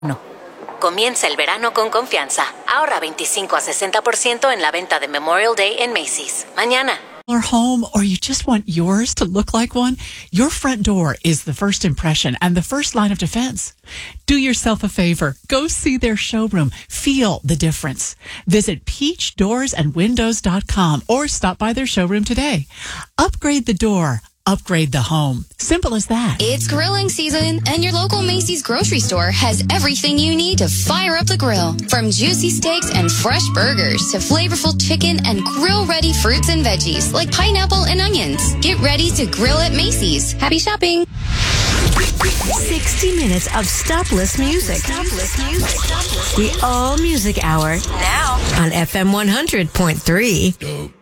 No. Comienza el verano con confianza. Ahorra 25 a 60% en la venta de Memorial Day en Macy's. Mañana. Home, or you just want yours to look like one, your front door is the first impression and the first line of defense. Do yourself a favor. Go see their showroom. Feel the difference. Visit peachdoorsandwindows.com or stop by their showroom today. Upgrade the door. Upgrade the home. Simple as that. It's grilling season, and your local Macy's grocery store has everything you need to fire up the grill. From juicy steaks and fresh burgers to flavorful chicken and grill-ready fruits and veggies like pineapple and onions. Get ready to grill at Macy's. Happy shopping. 60 minutes of stopless music. The All Music Hour. Now on FM 100.3.